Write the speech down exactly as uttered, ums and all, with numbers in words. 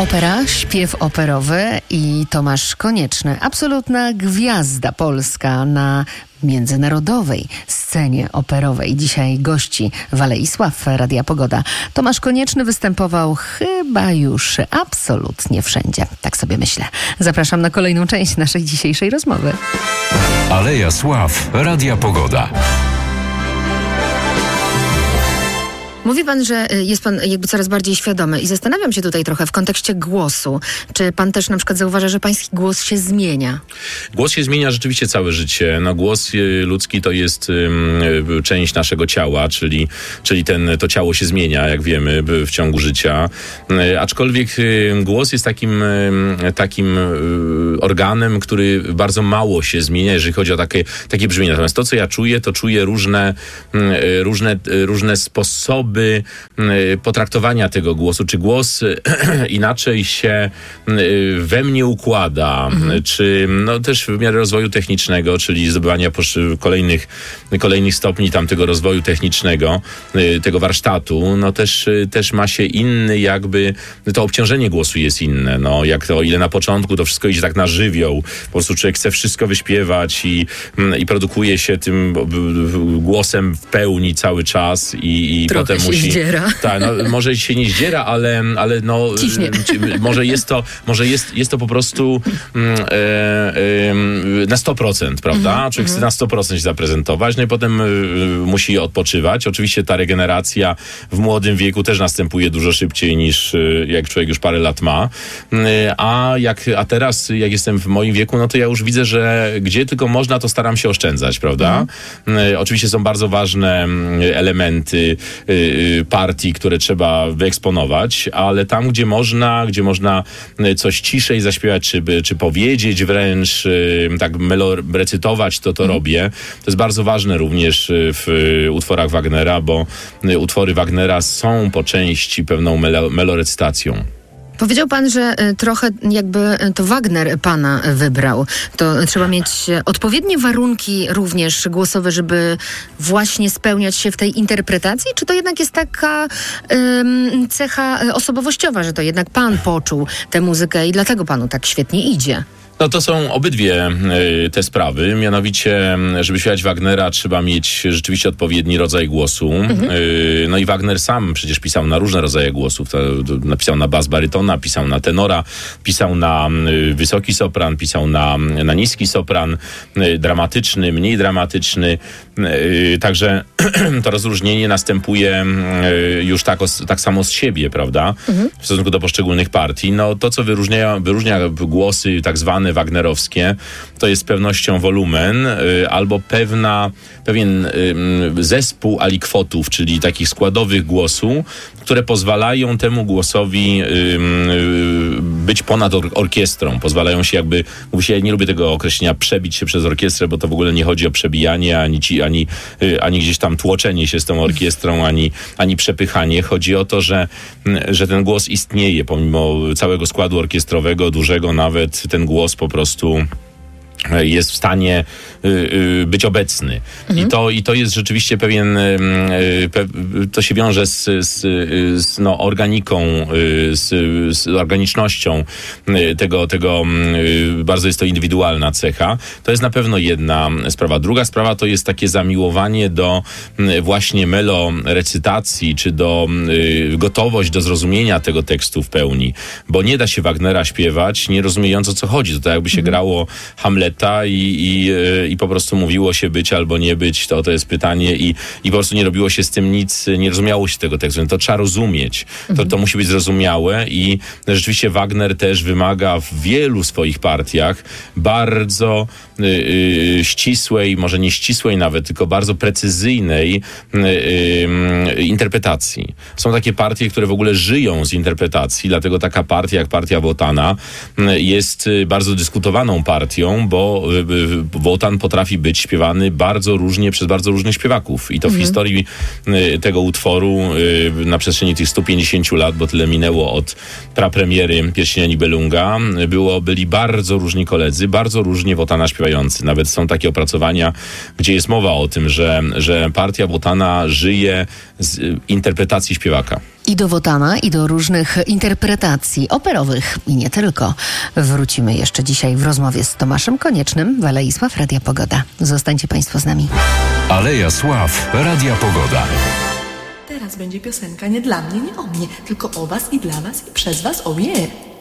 Opera, śpiew operowy i Tomasz Konieczny. Absolutna gwiazda polska na międzynarodowej scenie operowej. Dzisiaj gości w Alei Sław Radia Pogoda. Tomasz Konieczny występował chyba już absolutnie wszędzie. Tak sobie myślę. Zapraszam na kolejną część naszej dzisiejszej rozmowy. Aleja Sław Radia Pogoda. Mówi pan, że jest pan jakby coraz bardziej świadomy i zastanawiam się tutaj trochę w kontekście głosu. Czy pan też na przykład zauważa, że pański głos się zmienia? Głos się zmienia rzeczywiście całe życie. No, głos ludzki to jest um, część naszego ciała, czyli, czyli ten, to ciało się zmienia, jak wiemy, w ciągu życia. E, aczkolwiek e, głos jest takim, e, takim e, organem, który bardzo mało się zmienia, jeżeli chodzi o takie, takie brzmienie. Natomiast to, co ja czuję, to czuję różne, e, różne, e, różne sposoby potraktowania tego głosu, czy głos inaczej się we mnie układa, mhm. czy no też w miarę rozwoju technicznego, czyli zdobywania kolejnych, kolejnych stopni tamtego rozwoju technicznego, tego warsztatu, no też, też ma się inny jakby, to obciążenie głosu jest inne, no jak to, o ile na początku to wszystko idzie tak na żywioł, po prostu człowiek chce wszystko wyśpiewać i, i produkuje się tym głosem w pełni cały czas i, i potem musi... Zdziera. Tak, no, może się nie zdziera, ale, ale no, może jest to, może jest, jest to po prostu mm, e, e, na sto procent, prawda? Mm-hmm. Człowiek chce na sto procent się zaprezentować, no i potem y, musi odpoczywać. Oczywiście ta regeneracja w młodym wieku też następuje dużo szybciej niż y, jak człowiek już parę lat ma. Y, a, jak, a teraz, jak jestem w moim wieku, no to ja już widzę, że gdzie tylko można, to staram się oszczędzać, prawda? Mm-hmm. Y, oczywiście są bardzo ważne elementy y, partii, które trzeba wyeksponować, ale tam, gdzie można, gdzie można coś ciszej zaśpiewać, czy, czy powiedzieć wręcz, tak melo, recytować, to to mm. robię. To jest bardzo ważne również w utworach Wagnera, bo utwory Wagnera są po części pewną melo, melorecytacją. Powiedział pan, że trochę jakby to Wagner pana wybrał. To trzeba mieć odpowiednie warunki również głosowe, żeby właśnie spełniać się w tej interpretacji? Czy to jednak jest taka um, cecha osobowościowa, że to jednak pan poczuł tę muzykę i dlatego panu tak świetnie idzie? No to są obydwie y, te sprawy, mianowicie, żeby śpiewać Wagnera, trzeba mieć rzeczywiście odpowiedni rodzaj głosu. Mhm. Y, no i Wagner sam przecież pisał na różne rodzaje głosów. To, to napisał na bas barytona, pisał na tenora, pisał na y, wysoki sopran, pisał na, na niski sopran, y, dramatyczny, mniej dramatyczny. Y, także to rozróżnienie następuje y, już tak, os, tak samo z siebie, prawda? Mhm. W stosunku do poszczególnych partii. No to, co wyróżnia, wyróżnia głosy tak zwane wagnerowskie, to jest z pewnością wolumen y, albo pewna, pewien y, zespół alikwotów, czyli takich składowych głosu, które pozwalają temu głosowi y, y, być ponad or- orkiestrą. Pozwalają się jakby, mówi się, ja nie lubię tego określenia, przebić się przez orkiestrę, bo to w ogóle nie chodzi o przebijanie, ani, ci, ani, y, ani gdzieś tam tłoczenie się z tą orkiestrą, ani, ani przepychanie. Chodzi o to, że, że ten głos istnieje, pomimo całego składu orkiestrowego, dużego nawet, ten głos po prostu jest w stanie y, y, być obecny. Mhm. I, to, I to jest rzeczywiście pewien, y, pe, to się wiąże z, z, z no, organiką, y, z, z organicznością y, tego, tego y, bardzo jest to indywidualna cecha. To jest na pewno jedna sprawa. Druga sprawa to jest takie zamiłowanie do y, właśnie melorecytacji, czy do y, gotowość do zrozumienia tego tekstu w pełni. Bo nie da się Wagnera śpiewać, nie rozumiejąc, o co chodzi. To tak jakby się mhm. grało Hamleta I, i, i po prostu mówiło się być albo nie być, to, to jest pytanie i, i po prostu nie robiło się z tym nic, nie rozumiało się tego tekstu. To trzeba rozumieć. To, to musi być zrozumiałe i rzeczywiście Wagner też wymaga w wielu swoich partiach bardzo y, y, ścisłej, może nie ścisłej nawet, tylko bardzo precyzyjnej y, y, interpretacji. Są takie partie, które w ogóle żyją z interpretacji, dlatego taka partia jak partia Wotana y, jest bardzo dyskutowaną partią, bo Wotan potrafi być śpiewany bardzo różnie przez bardzo różnych śpiewaków. I to mhm. w historii y, tego utworu y, na przestrzeni tych stu pięćdziesięciu lat, bo tyle minęło od prapremiery Pierścienia Nibelunga, było, byli bardzo różni koledzy, bardzo różnie Wotana śpiewający. Nawet są takie opracowania, gdzie jest mowa o tym, że, że partia Wotana żyje z interpretacji śpiewaka. I do Wotana, i do różnych interpretacji operowych i nie tylko. Wrócimy jeszcze dzisiaj w rozmowie z Tomaszem Koniecznym w Alei Sław Radia Pogoda. Zostańcie Państwo z nami. Aleja Sław Radia Pogoda. Teraz będzie piosenka nie dla mnie, nie o mnie, tylko o was i dla was i przez was, o mnie.